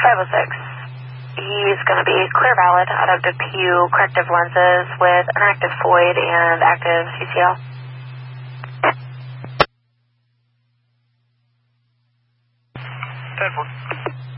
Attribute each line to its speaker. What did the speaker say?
Speaker 1: 506. He's going to be clear valid, adductive PU, corrective lenses with an active FOID and active CCL.
Speaker 2: Ten-4.